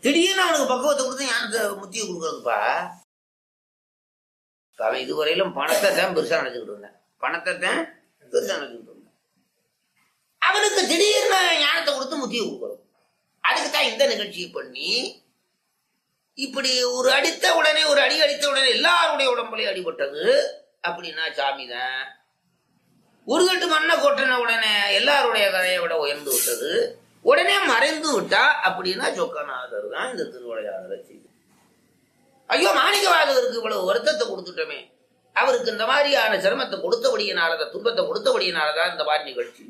திடீர்னு அவனுக்கு பக்குவத்தை கொடுத்து ஞானத்தை முத்தியை கொடுக்குறதுப்பா. அவன் இதுவரையிலும் பணத்தை தான் பெருசா நினைச்சுக்கிட்டு இருந்தேன், பணத்தை தான் பெருசா நினைச்சுக்கிட்டு இருந்தேன். அவனுக்கு திடீர்னு ஞானத்தை கொடுத்து முத்தியை கொடுக்குறோம். அதுக்குத்தான் இந்த நிகழ்ச்சியை பண்ணி இப்படி ஒரு அடித்த உடனே, ஒரு அடி அடித்த உடனே எல்லாருடைய உடம்புலையும் அடிபட்டது அப்படின்னா சாமி தான். ஒரு கட்டு மண்ணை கொட்டின உடனே எல்லாருடைய கதையை விட உயர்ந்து விட்டது, உடனே மறைந்து விட்டா அப்படின்னா சொக்கநாதர் தான் இந்த திருவிளையாடலை செய்து. ஐயோ, மாணிக்கவாதகருக்கு இவ்வளவு வருத்தத்தை கொடுத்துட்டோமே, அவருக்கு இந்த மாதிரியான சிரமத்தை கொடுத்தபடியினாலதான், துன்பத்தை கொடுத்தபடியினாலதான் இந்த மாதிரி நிகழ்ச்சி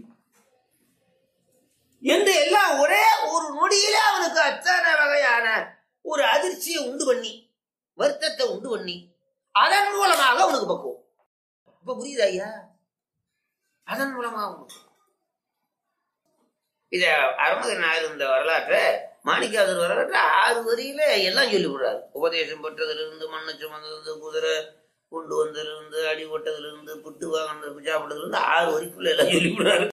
என்று எல்லாம் ஒரே ஒரு நொடியில அவனுக்கு அத்தனை வகையான ஒரு அதிர்ச்சியை உண்டு பண்ணி, வருத்தத்தை உண்டு பண்ணி, அதன் மூலமாக அவனுக்கு பக்குவம். இப்ப புரியுதா ஐயா? அதன் மூலமாக இத அருமகனார் இந்த வரலாற்றை, மாணிக்கவாசகர் வரலாற்றை 6 வரியில எல்லாம் சொல்லி விடுறாரு. உபதேசம் பெற்றதிலிருந்து, மண்ணு சுமந்தது, குதிரை கொண்டு வந்ததிலிருந்து, அடிபட்டதிலிருந்து, புட்டு வாங்கினது, சாப்பிட்டதிலிருந்து 6 வரிக்குள்ள எல்லாம் சொல்லி விடுறாரு.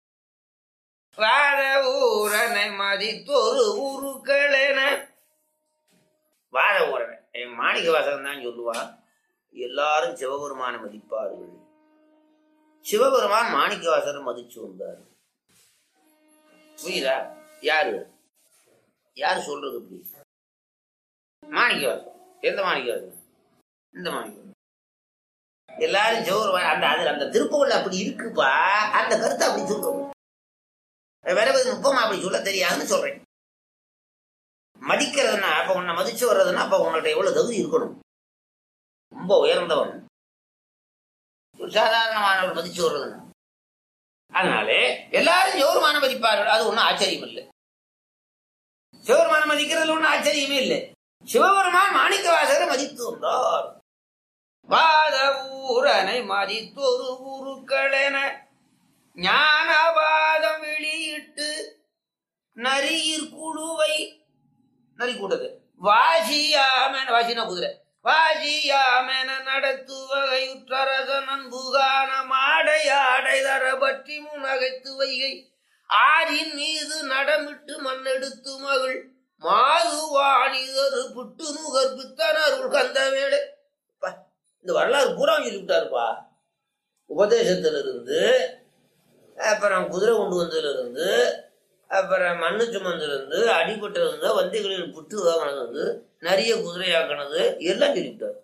வாத ஊரனை மதித்தொரு உருக்களென, வாத ஊரனை மாணிக்கவாசகன் தான் சொல்லுவான், எல்லாரும் சிவபெருமான மதிப்பார்கள். சிவபெருமான் மாணிக்கவாசகர் மதிச்சு வந்தார். புரியுதா? யாரு யாரு சொல்றது? இப்படி மாணிக்கவாசகர். எந்த மாணிக்கவாசகர்? இந்த மாணிக்கவாசகர். எல்லாரும் சிவபெருமான் அந்த அந்த திருப்புகள்ல அப்படி இருக்குப்பா, அந்த கருத்தை அப்படி சொல்றது. வேற நுட்பமா அப்படி சொல்ல தெரியாதுன்னு சொல்றேன். மதிக்கிறதுனா அப்ப உன்னை மதிச்சு வர்றதுன்னா அப்ப உன்கிட்ட எவ்வளவு தகுதி இருக்கணும். ரொம்ப உயர்ந்தவன், சாதாரணமானவர்கள் மதிச்சு வர்றதுன்னா. அதனாலே எல்லாரும் சிவபெருமான மதிப்பார்கள், அது ஒன்னும் ஆச்சரியம் இல்லை. சிவபெருமான மதிக்கிறதுல ஒன்னும் ஆச்சரியமே இல்லை. சிவபெருமான் மாணிக்கவாசகரை மதித்து வந்தார். வாத ஊரனை மதித்தொரு உருக்களென ஞானவாதம் வெளியிட்டு நரியிற் குழுவை, நரி கூட்டது, வாசியாமென, வாசினா குதிரை, வாசியாமென நடத்துவகையுற்றரச நன்புகான மாடையாடை தர பற்றி முனகைத்து வைகை ஆரின் மீது நடமிட்டு மண்ணெடுத்து மகள் மாது வாணிதரு புட்டு நுகர்பித்தனருள் கந்த வேலை. இந்த வரலாறு பூரா சொல்லிவிட்டாருப்பா. உபதேசத்திலிருந்து, அப்புறம் குதிரை கொண்டு வந்ததுலேருந்து, அப்புறம் மண்ணு சுமந்திலிருந்து, அடிபட்டிலிருந்து, வந்திகளில் புட்டு வாங்கினது, நிறைய குதிரையாக்கினது எல்லாம் சொல்லிவிட்டார்.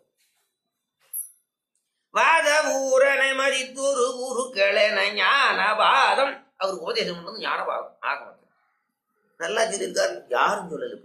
வாத ஊரனை மதித்தொரு உருக்களென ஞானவாதம், அவருக்கு உபதேசம் பண்ணது ஞானவாதம் ஆகணும். நல்லா சொல்லியிருக்காரு, யாரும் சொல்லல.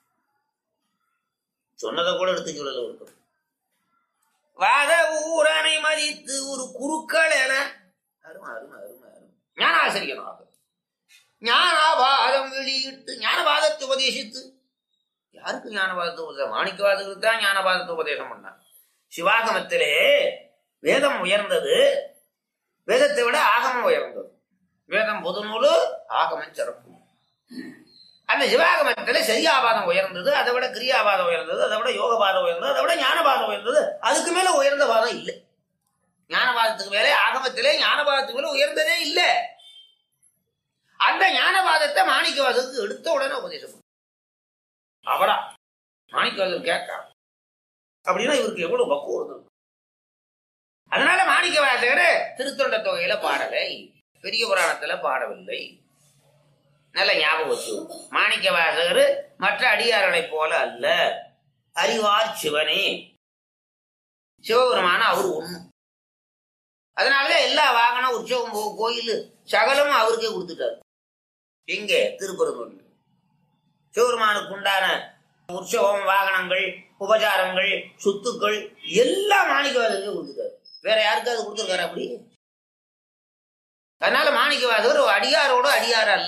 சொன்னதை கூட எடுத்து சொல்லல. இருக்கும் வாத ஊரனை மதித்து ஒரு குருக்கள் என அருமை அருமை அருமை அருமை ஞானாசிரியனாக ஞானவாதம் வெளியிட்டு ஞானவாதத்தை உபதேசித்து. யாருக்கு ஞானவாதத்தை உபதேசம்? மாணிக்கவாதத்துக்கு தான் ஞானவாதத்தை உபதேசம் பண்ணார். சிவாகமத்திலே வேதம் உயர்ந்தது, வேதத்தை விட ஆகமம் உயர்ந்தது. வேதம் பொது நூலு, ஆகமம் சிறப்பு. அந்த சிவாகமத்திலே சரியாபாதம் உயர்ந்தது, அதை விட கிரியாபாதம் உயர்ந்தது, அதை விட யோகபாதம் உயர்ந்தது, அதை விட ஞானபாதம் உயர்ந்தது. அதுக்கு மேல உயர்ந்த பாதம் இல்லை. ஞானபாதத்துக்கு மேலே ஆகமத்திலே ஞானபாதத்துக்கு மேல உயர்ந்ததே இல்லை. அந்த ஞானபாதத்தை மாணிக்கவாசகருக்கு எடுத்த உடனே உபதேசம் அவரா மாணிக்கவாசகர் கேட்க அப்படின்னா இவருக்கு எவ்வளவு பக்குவம் இருக்கு. அதனால மாணிக்கவாசகர் திருத்தொண்ட தொகையில பாடலை, பெரிய புராணத்துல பாடவில்லை. நல்ல ஞாபகம் வச்சு. மாணிக்கவாசகர் மற்ற அடியார்களை போல அல்ல, அறிவார் சிவனே, சிவபெருமான அவரு ஒண்ணு. அதனால எல்லா வாகனம், உற்சவம், கோயில் சகலமும் அவருக்கே கொடுத்துட்டாரு. எங்கே? திருப்பரங்குன்றம். சிவபெருமானுக்கு உண்டான உற்சவம், வாகனங்கள், உபசாரங்கள், சொத்துக்கள் எல்லாம் மாணிக்கவாசகருக்கு கொடுத்துட்டாரு. வேற யாருக்காவது கொடுத்துருக்காரு அப்படி? அதனால மாணிக்கவாசகர் அடியாரோட அடியார அல்ல.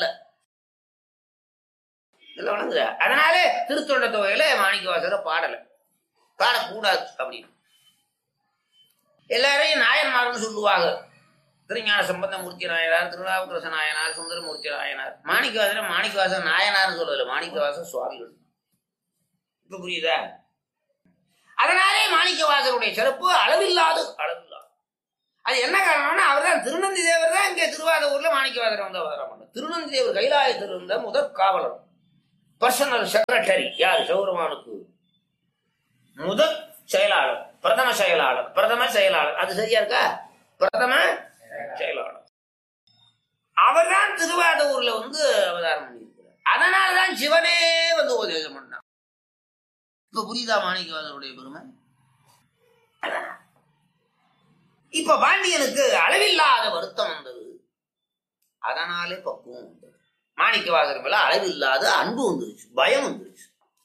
அதனாலே திருத்தொண்ட தொகையில மாணிக்கவாசகரை பாடல, பாடக்கூடாது அப்படின்னு எல்லாரையும் நாயன்மார்னு சொல்லுவாங்க. திருஞான சம்பந்தமூர்த்தி நாயனார், திருநாவுக்கரச நாயனார், சுந்தரமூர்த்தி நாயனார். மாணிக்கவாசகர் மாணிக்கவாசகர் நாயனார்னு சொல்லல, மாணிக்கவாசகர் சுவாமிகள். இப்ப புரியுதா? அதனாலே மாணிக்கவாசகருடைய சிறப்பு அளவில்லாது, அளவில்லாது. அது என்ன காரணம்னா, அவர் தான் திருநந்தி தேவர். தான் இங்கே திருவாத ஊர்ல மாணிக்கவாசகர் வந்து அவதாரம் பண்ணார். திருநந்தி தேவர் கைலாயத்தில் இருந்த முதற் காவலர். பர்சனல் செக்ரட்டரி யாரு சிவபெருமானுக்கு முதல் செயலாளர், பிரதம செயலாளர், பிரதம செயலாளர். அது சரியா இருக்கா? பிரதம செயலாளர் அவர்தான் திருவாதூர்ல அவதாரம் பண்ணியிருக்கிறார். அதனாலதான் சிவனே உபதேசம் பண்ணான். இப்ப புரியுதா மாணிக்கவாசருடைய பெருமை? இப்ப பாண்டியனுக்கு அளவில்லாத வருத்தம் வந்தது. அதனாலே பக்குவம் வந்தது. மாணிக்கவாசர் மேல அளவில்லாத அன்பு வந்துருச்சு, பயம் வந்துருச்சு.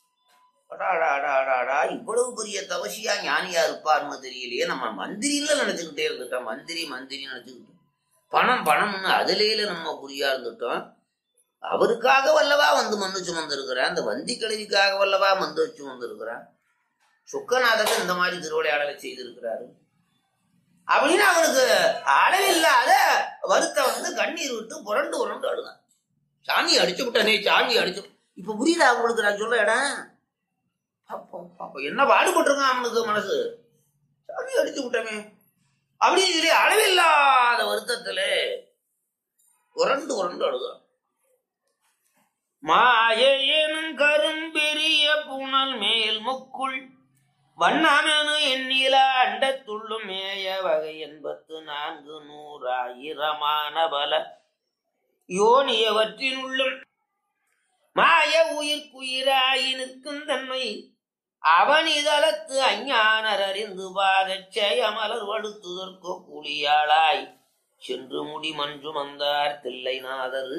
இவ்வளவு பெரிய தவசியா ஞானியா இருப்பார்னு தெரியலையே, நம்ம மந்திரில நினைச்சுக்கிட்டே இருந்துட்டோம். மந்திரி நினைச்சுக்கிட்டோம். பணம் பணம்னு அதுலேயில நம்ம குறியா இருந்துட்டோம். அவருக்காக வல்லவா மண்ணு சுமந்திருக்கிறான். அந்த வந்தி கிழவிக்காக வல்லவா மந்து சுமந்திருக்கிறான். சுக்கநாதன் இந்த மாதிரி திருவிளையாடலை செய்திருக்கிறாரு அப்படின்னு அவனுக்கு அளவில்லாத வருத்தம் கண்ணீர் விட்டு புரண்டு அழுதான். சாமி அடிச்சு விட்டனே, சாமி அடிச்சு. இப்ப புரியுதா அவங்களுக்கு நான் சொல்ற இடம்? என்ன பாடுபட்டிருக்கான் அவனுக்கு மனசு. சாமி அடிச்சு விட்டமே அப்படின்னு சொல்லி அளவில்லாத வருத்தத்துல புரண்டு அழுதான். மாயேனும் கரும்பெரிய புனல் மேல் முக்குள் வண்ணாமெனு எண்ணில அண்டத்துள்ளும் மேய வகை 84,100,000 பல யோனியவற்றினுள்ளும் மாய உயிர்க்குயிராயி நிற்கும் தன்மை அவனிதளத்து அஞ்ஞானர் அறிந்து பாதச்செய மலர் வடுத்துதற்கோ கூலியாளாய் சென்று முடி மஞ்சு மந்தார் தில்லைநாதர்.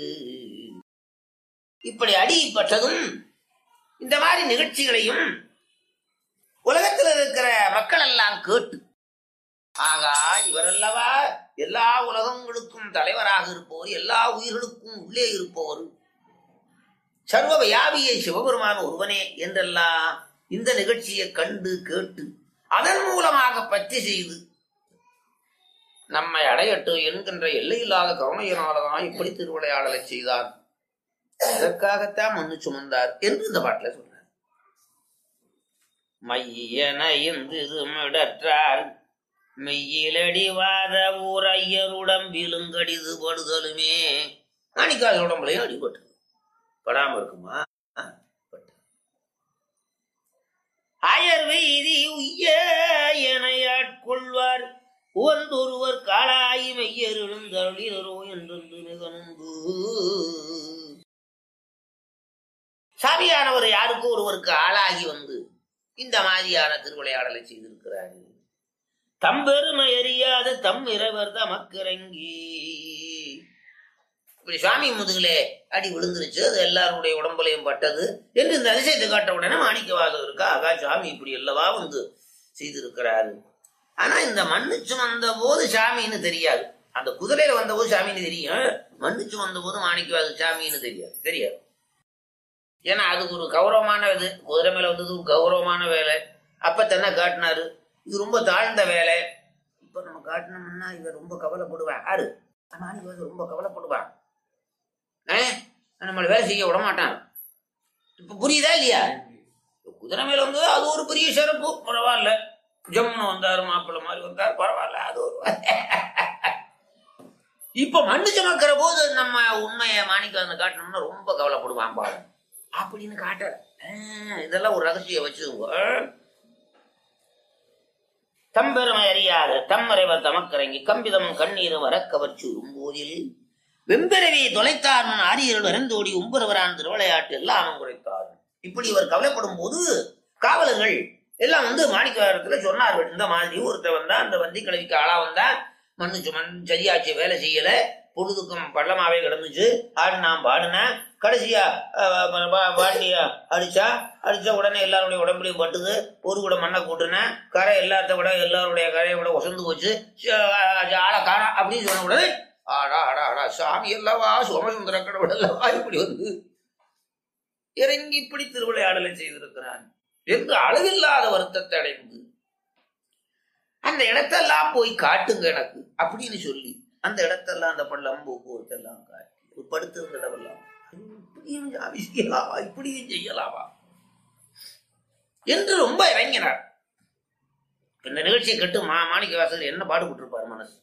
இப்படி அடிப்பட்டதும் இந்த மாதிரி நிகழ்ச்சிகளையும் உலகத்தில் இருக்கிற மக்கள் எல்லாம் கேட்டு, ஆகா இவரல்லவா எல்லா உலகங்களுக்கும் தலைவராக இருப்பவர், எல்லா உயிர்களுக்கும் உள்ளே இருப்பவர், சர்வ வியாபியை சிவபெருமான ஒருவனே என்றெல்லாம் இந்த நிகழ்ச்சியை கண்டு கேட்டு அதன் மூலமாக பற்றி செய்து நம்மை அடையட்டும் என்கின்ற எல்லையில்லாத கருணையினால்தான் இப்படி திருவிளையாடலை செய்தார். அதற்காகத்தான் மண்ணு சுமந்தார் என்று இந்த பாட்டில சொல்றார். மையன இன்றிதுமிடற்றார் மெய்யிலடிவாத ஊர் ஐயருடம் கடிது படுதலுமே. மாணிக்காத உடம்புலையும் அடிபட்டு படாம இருக்குமா? ஆயர் வெய்தி உய்ய எனையாட்கொள்வார் ஒன்றொருவர் காளாயி மெய்யர் எழுந்தருளிரோ என்று மிகனுண்டு. சாமியானவர் யாருக்கு ஒருவருக்கு ஆளாகி இந்த மாதிரியான திருவிளையாடலை செய்திருக்கிறார். தம்பெருமை அறியாத தம் இறைவர் தமக்கிறங்கி. இப்படி சுவாமி முதுகிலே அடி விழுந்துருச்சு, அது எல்லாருடைய உடம்புலையும் பட்டது என்று இந்த அதிசயத்தை காட்ட உடனே மாணிக்கவாசகர் இருக்கா, ஆகா சுவாமி இப்படி அல்லவா செய்திருக்கிறாரு. ஆனா இந்த மண்ணுச்சு வந்த போது சாமின்னு தெரியாது. அந்த குதிரையில வந்த போது சாமின்னு தெரியும், மண்ணுச்சு வந்த போது மாணிக்கவாசகர் சாமின்னு தெரியாது. ஏன்னா அதுக்கு ஒரு கௌரவமான இது. குதிரை மேல வந்தது ஒரு கௌரவமான வேலை. அப்ப தன்னை காட்டினாரு, இது ரொம்ப தாழ்ந்த வேலை. இப்ப நம்ம காட்டினோம்னா இவன் ரொம்ப கவலைப்படுவான். யாரு? மாணிக்கவாசகர் ரொம்ப கவலைப்படுவான். நம்மளை வேலை செய்ய விட மாட்டான். இப்ப புரியுதா இல்லையா? குதிரை மேல வந்தது அது ஒரு பெரிய சிறப்பு, பரவாயில்ல. ஜம்முன்னு வந்தாரு, மாப்பிள்ளை மாதிரி வந்தாரு, பரவாயில்ல, அது ஒரு. இப்ப மண்ணு சுமக்கிற போது நம்ம உண்மையை மாணிக்கவாசகர் காட்டினோம்னா ரொம்ப கவலைப்படுவான் பாரு அப்படின்னு காட்ட. இதெல்லாம் ஒரு ரகசியம் வச்சுங்க. தம்பெருமை அறியாத தம்மறைவர் தமக்கரங்கி கம்பிதம் கண்ணீர் வர கவர்ச்சி உம்போதில் வெம்பிரவி தொலைத்தார் முன் ஆரியர்கள் வரந்தோடி உம்புறவரான் திருவிளையாட்டு எல்லாம் குறைத்தார். இப்படி இவர் கவலைப்படும் போது காவலர்கள் எல்லாம் மாணிக்கவாசகத்துல சொன்னார்கள், இந்த மாதிரி ஒருத்தர் வந்தா, அந்த வந்தி கிழவிக்கு ஆளா வந்தா, மண்ணு சரியாச்சு, வேலை செய்யல, பொழுதுக்கும் பள்ளமாவே கிடந்துச்சு, ஆடுனான் பாடுனேன், கடைசியா பாண்டியா அடிச்சா உடனே எல்லாருடைய உடம்புலையும் பட்டுது, ஒரு கூட மண்ணை கூட்டுனேன், கரை எல்லாத்த விட எல்லாருடைய கரையை விட ஒசந்து போச்சு, ஆளை காணா அப்படின்னு சொன்ன உடனே ஆடா சாமி அல்லவா, சோமசுந்தர கடவுள் அல்லவா இப்படி இறங்கி இப்படி திருவிளையாடலை செய்திருக்கிறான் என்று அளவில்லாத வருத்தத்தை அடைந்து அந்த இடத்தெல்லாம் போய் காட்டுங்க எனக்கு அப்படின்னு சொல்லி அந்த இடத்தெல்லாம், அந்த பள்ளம் போக்குவரத்தெல்லாம் காட்டி படுத்திருந்த இடமெல்லாம் இப்படியும் செய்யலாமா, இப்படியும் செய்யலாமா என்று ரொம்ப இறங்கினார். இந்த நிகழ்ச்சியை கேட்டு மாணிக்கவாசகர் என்ன பாடுபட்டிருப்பார் மனசு.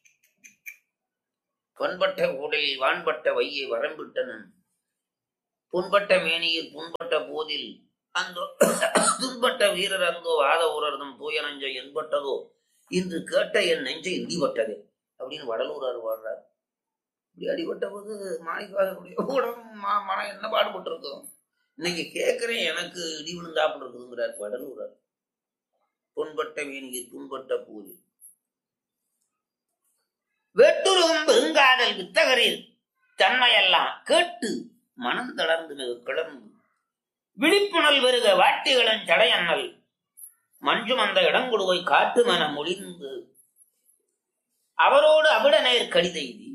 பண்பட்ட உடலில் வான்பட்ட வையை வரம்பிட்டனன் புண்பட்ட மேனியில் புண்பட்ட போதில் அந்த துன்பட்ட வீரர் அந்தோ வாத ஊரர்தம் தூய நஞ்சை என்பட்டதோ இன்று கேட்ட என் நெஞ்சை இடிபட்டது அப்படின்னு வடலூரார் வாழ்றார். இப்படி அடிபட்ட போது மாணிக்கவாசனுடைய மனம் என்ன பாடுபட்டு இருக்கும். இன்னைக்கு கேட்கிறேன் எனக்கு இடி விழுந்தாப்புல இருக்குதுங்கிறார் வடலூரார். புண்பட்ட மேனியில் புண்பட்ட போதில் வெட்டுருகும் பெருங்காதல் வித்தகரில் தன்மையெல்லாம் கேட்டு மனம் தளர்ந்து மிக கிளம்பு விழிப்புணல் வருக வாட்டிகளின் சடையண்ணல் மஞ்சும் அந்த இடங்குடுவை காட்டு மன மொழிந்து அவரோடு அவிடநேர் கடிதெய்தி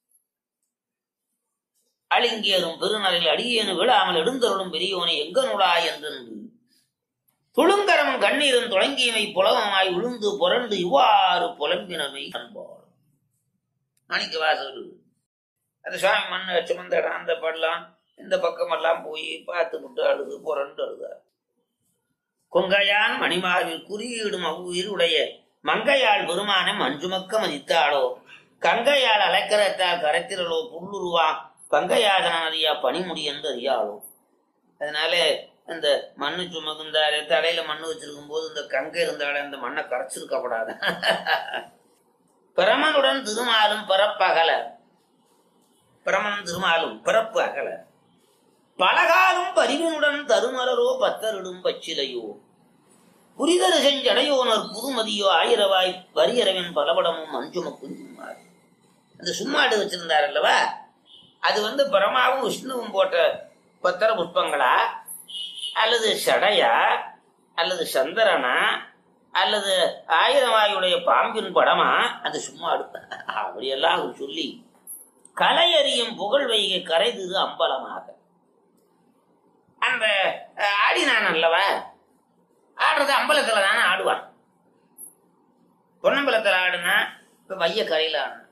அழிங்கேறும் பெருநரில் அடியேனு விழாமல் எடுந்தருளும் பெரியோனை எங்க நூலா என்றென்று துளுங்கரம் கண்ணீரும் தொடங்கியமை புலவமாய் உளுந்து புரண்டு இவ்வாறு புலம்பினமை அன்பாள். மாணிக்கவாசகர் அந்த சுவாமி மண்ணை சுமந்த இடம் அந்த படலாம் இந்த பக்கமெல்லாம் போய் பார்த்து விட்டு அழுது புரண்டு அழுதார். கொங்கையான் மணிமாவில் குறியீடும் அவ்வுயிருடைய மங்கையாள் பெருமான மஞ்சுமக்க மதித்தாளோ கங்கையால் அலைக்கரத்தால் கரைத்திரலோ புல்லுருவா பங்கையாதன நதியா பனிமுடி என்று அறியாளோ. அதனால அந்த மண்ணு சுமக்குந்தாரு தலையில மண்ணு வச்சிருக்கும் போது இந்த கங்கை இருந்தாலே அந்த மண்ணை கரைச்சிருக்கப்படாது. பிரமனுடன் திருமாலும் பரப்பகல பிரமன் திருமாலும் பிறப்பு அகல பலகாலும் பரிவனுடன் தருமலரோ பத்தரிடும் பச்சிலையோ புரிதரு செஞ்சடையோனர் புதுமதியோ ஆயிரவாய் வரியரவின் பலபடமும் மஞ்சுமக்கும் சும்மாடு. அந்த சும்மாடு வச்சிருந்தார் அல்லவா, அது பரமாவும் விஷ்ணுவும் போட்ட பத்திர புஷ்பங்களா அல்லது சடையா அல்லது சந்திரனா அல்லது ஆயிரவாயுடைய பாம்பின் படமா அது சும்மாடு. அப்படியெல்லாம் அவர் சொல்லி கலையறியும் புகழ் வைகை கரைதிரு அம்பலமாக அந்த ஆடினான் அல்லவா. ஆடுறது அம்பலத்துல தானே ஆடுவான். பொன்னம்பலத்துல ஆடுனா இப்ப வைய கரையில ஆடின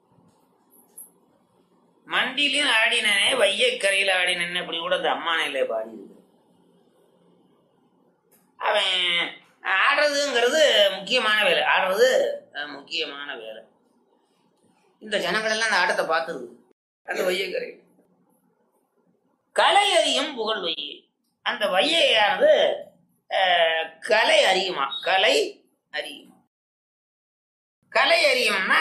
மண்டிலையும் ஆடினே வைய கரையில ஆடினேன்னு அப்படி கூட அந்த அம்மானையில பாடி இருக்கு. அவன் ஆடுறதுங்கிறது முக்கியமான வேலை. ஆடுறது முக்கியமான வேலை. இந்த ஜனங்கள் எல்லாம் அந்த ஆட்டத்தை பார்த்துருக்கு. அந்த வையக்கரை கலை அறியும் புகழ் வையை. அந்த வையையானது கலை அறியுமா? கலை அறியுமா? கலை அறியும்னா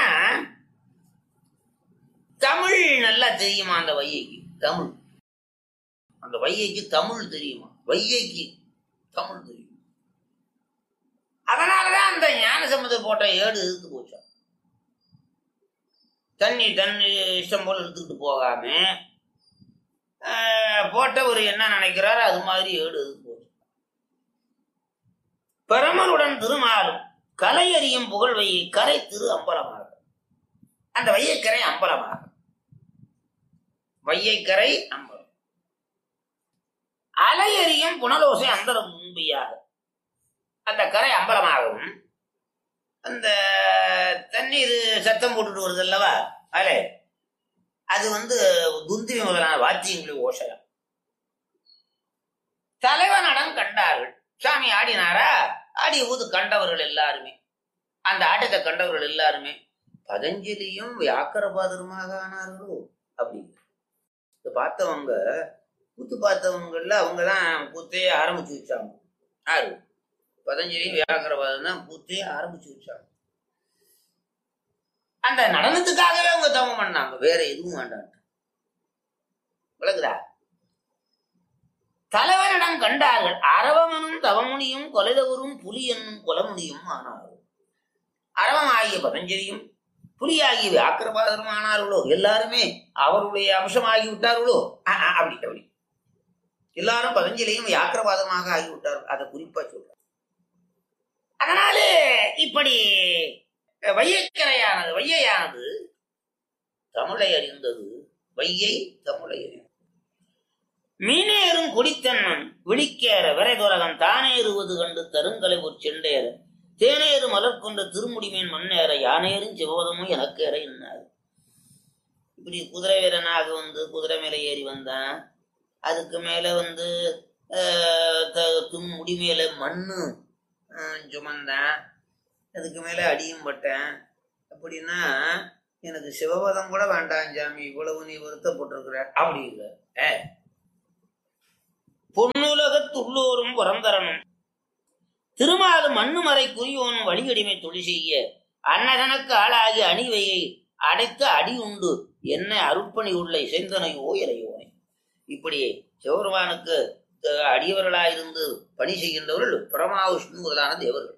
தமிழ் நல்லா தெரியுமா? அந்த வையைக்கு தமிழ், அந்த வையைக்கு தமிழ் தெரியுமா? வையைக்கு தமிழ் தெரியும். அதனாலதான் அந்த ஞானசம்பந்தர் போட்ட ஏடு இழுத்து போச்சா. தண்ணி இஷ்டம் போல எடுத்துக்கிட்டு போகாம போட்டவர் என்ன நினைக்கிறாரோ அது மாதிரி ஏடு இழுத்து போச்சு. பரமனுடன் திருமாலும் கலை அறியும் புகழ் வையை கரை திரு அம்பலமாக. அந்த வையக்கரை அம்பலமாக, வையக்கரை அம்பலம். அலை அறியும் புனலோசை அந்தரம் முன்பியாக. அந்த கரை அம்பலமாகவும் அந்த தண்ணீர் சத்தம் போட்டுட்டு வருது அல்லவா அலை, அது துந்தி முதலான வாத்தியங்களின் ஓசையா. தலைவனிடம் கண்டார்கள். சாமி ஆடினாரா? ஆடிய போது கண்டவர்கள் எல்லாருமே, அந்த ஆட்டத்தை கண்டவர்கள் எல்லாருமே பதஞ்சலியும் வியாக்கரபாதருமாக ஆனார்களோ அப்படின்னு பார்த்தவங்க, கூத்து பார்த்தவங்கல அவங்கதான் கூத்தையே ஆரம்பிச்சு வச்சாங்க. யாரு? பதஞ்சலியும் வியாக்கரபாதம் தான் கூத்தையே ஆரம்பிச்சு வச்சாங்க. அந்த நடனத்துக்காகவே அவங்க தவம் பண்ணாங்க, வேற எதுவும் வேண்டாம். விளக்குதா? தலைவனிடம் கண்டார்கள். அரவமனும் தவமுனியும் கொலைதவரும் புலி என்னும் கொலமுனியும் ஆனார்கள். அரவம் ஆகிய பதஞ்சலியும் புலியாகிய வியாக்கரபாதரும் ஆனார்களோ. எல்லாருமே அவருடைய அம்சமாகி விட்டார்களோ. அப்படி அப்படி எல்லாரும் பதஞ்சலியும் வியாக்கரபாதமாக ஆகிவிட்டார்கள். அதை குறிப்பா சொல்ற. அதனால இப்படி வையக்கரையானது, வையையானது தமிழை அறிந்தது. வையை தமிழை அறிந்தது. மீனேறும் குடித்தன்னன் விழிக்கேற விரைதுலகம் தானேறுவது கண்டு தருங்கலை ஒரு செண்டேற தேனேறு மலர் கொண்ட திருமுடிமேன் மண்ணேற யானேறும் சிவபதமும் எனக்கேற என்னாரு. இப்படி குதிரை வீரனாக குதிரை மேல ஏறி வந்தான். அதுக்கு மேல முடி மேல மண்ணு சுமந்தான். அதுக்கு மேல அடியும் பட்டேன். அப்படின்னா எனக்கு சிவபதம் கூட வேண்டாம் சாமி, இவ்வளவு நீ வருத்தப்பட்டிருக்கிற அப்படிங்கிற. உள்ளோரும் புறந்தரனும் திருமாலு மண்ணுமறை குறியோனும் வழியடிமை தொழில் செய்ய அன்னதனுக்கு ஆளாகி அணிவையை அடைத்து அடி உண்டு என்னை அருட்பணி உள்ள இசைந்தனையோ இறையோனை. இப்படி சிவபெருமானுக்கு அடியவர்களாயிருந்து பணி செய்கின்றவர்கள் பிரமா விஷ்ணு முதலான தேவர்கள்.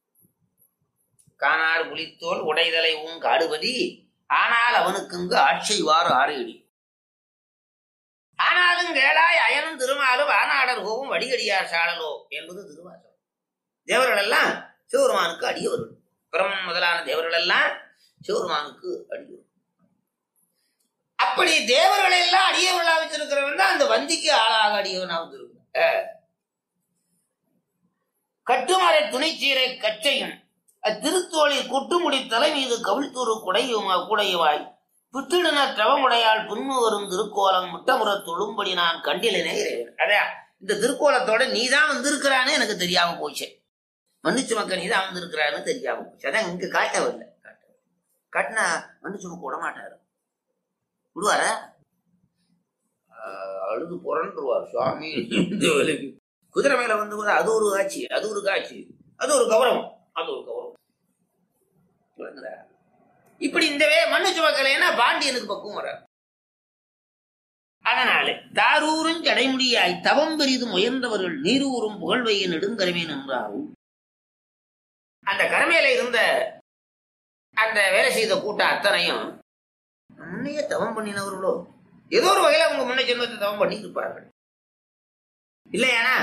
காணார் புலித்தோல் உடைதலை உன் காடுபதி ஆனால் அவனுக்கு இங்கு ஆட்சைவாறு ஆறுடி. ஆனாலும் கேளாய் அயனும் திருமாலும் ஆனாடர் கோவும் வடிகடியார் சாடலோ என்பது திருவாசகம். தேவர்கள் எல்லாம் சிவபெருமானுக்கு அடியவர்கள். பிரமன் முதலான தேவர்கள் எல்லாம் சிவபெருமானுக்கு அடியவர்கள். அப்படி தேவர்களை எல்லாம் அடியவர்களா வச்சிருக்கிறவன் தான் அந்த வந்திக்கு ஆளாக அடியவனா வந்திருக்க. கட்டுமறை துணைச்சீரை கச்சையும் அத்திருத்தோளில் குட்டுமுடி தலை மீது கவிழ்த்தூறு கூடையுமாய் புத்திடுன தவமுடையால் புண்ணு வரும் திருக்கோலம் முட்டமுற தொழும்படி நான் கண்டிலனே இறைவன். அதான் இந்த திருக்கோலத்தோட நீதான் வந்திருக்கிறான்னு எனக்கு தெரியாம போச்சு. மன்னிச்சு மக்கள் நீதான் வந்திருக்கிறான்னு தெரியாம போச்சு. அதான் இங்க காட்டவில்லை. காட்டினா மன்னிச்சு மக்க விட மாட்டாரு. விடுவார அழுது புறன்றுவார் சுவாமி. குதிரை மேல வந்து அது ஒரு காட்சி, அது ஒரு காட்சி, அது ஒரு கௌரவம், அது ஒரு கௌரவம். இப்படி இந்த மன்னிச்சு மக்களேன்னா பாண்டியனுக்கு பக்குவம் வர. அதனால தாரூரும் ஜடைமுடியாய் தவம் பெரிதும் உயர்ந்தவர்கள் நீரூரும் புகழ்வையின் நெடுங்கரமேன் என்றாரும். அந்த கரமேல இருந்த அந்த வேலை செய்த கூட்டம் அத்தனையும் முன்னையே தவம் பண்ணினவர்களோ ஏதோ ஒரு வகையில அவங்க முன்ன ஜென்மத்தை தவம் பண்ணிட்டு இருப்பார்கள். இல்லையானா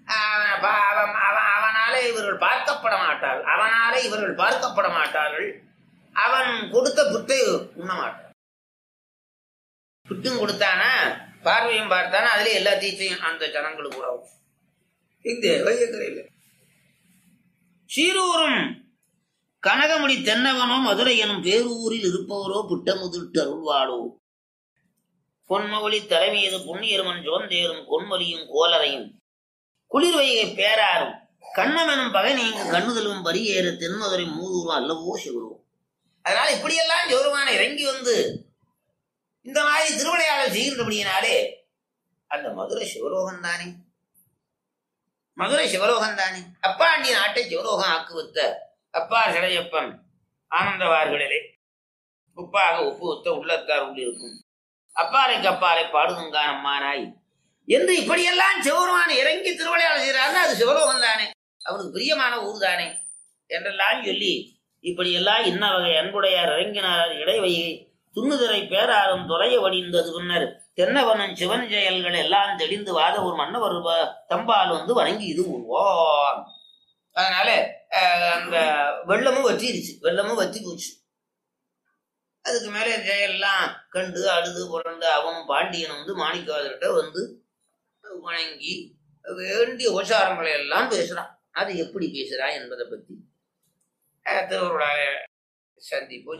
அவனாலே இவர்கள் பார்க்கப்பட மாட்டார்கள், அவனாலே இவர்கள் பார்க்கப்பட மாட்டார்கள், அவன் கொடுத்த புத்தை உண்ண மாட்டான். புட்டும் கொடுத்தானா பார்வையும் பார்த்தானா அதுல எல்லா தீச்சையும் அந்த ஜனங்களுக்கு உறவும். இந்த வையக்கரையில் சீரூரும் கனகமுடி தென்னவனோ மதுரை எனும் பேரூரில் இருப்பவரோ புட்டமுதிட்டு அருள்வாளோ பொன்மொழி தலைமையது புண்ணியருமன் ஜோந்தேரும் கொன்மொழியும் கோலரையும் குளிர் வைகை பேராரும் கண்ணமெனும் பகை நீங்க கண்ணுதலும் பரியேற தென்மதுரை மூதூரும் அல்லவோ சிவரும். அதனால இப்படியெல்லாம் சிவருமான இறங்கி வந்து இந்த மாதிரி திருவிளையாடல் செய்கின்றபடியினாலே அந்த மதுரை சிவலோகம் தானே, மதுரை சிவலோகம் தானே. அப்பாண்டி நாட்டை சிவலோகம் ஆக்குவித்த அப்பா சிலையப்பன் ஆனந்தவார்களிலே உப்பாக உப்பு வித்த உள்ளத்தார் உள்ளிருக்கும் அப்பாலைக்கு அப்பாலை பாடுதுங்கான் அம்மானாய் என்று இப்படியெல்லாம் சிவருமான இறங்கி திருவிளையாடல் செய்கிறாருன்னா அது சிவலோகம் தானே, அவனுக்கு பிரியமான ஊர் தானே என்றெல்லாம் சொல்லி இப்படியெல்லாம் இன்ன வகை அன்புடையார் இறங்கினார் இடைவையை துண்ணுதிரை பேராரும் தொலைய வடிந்தது. பின்னர் தென்னவனும் சிவன் செயல்கள் எல்லாம் தெளிந்து வாத ஒரு மன்னவர் தம்பால் வந்து வணங்கி இது உருவோம். அதனால அந்த வெள்ளமும் வற்றிருச்சு, வெள்ளமும் வற்றி போச்சு. அதுக்கு மேலே ஜெயெல்லாம் கண்டு அழுது புரண்டு அவனும் பாண்டியனும் வந்து மாணிக்கவாதர்கிட்ட வந்து வணங்கி வேண்டிய உபசாரங்களை எல்லாம் பேசுறான். அது எப்படி பேசுறா என்பதை பத்தி திருவருளாக சந்திப்போம்.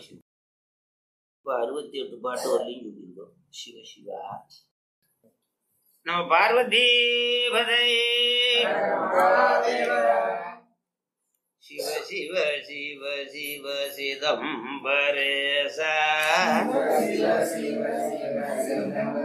68 பாட்டு வரலையும் சொல்லியிருக்கோம். சிவ சிவா நம்ம பார்வதி சிவ சிவ சிவ சிவ சிதம்பரேசா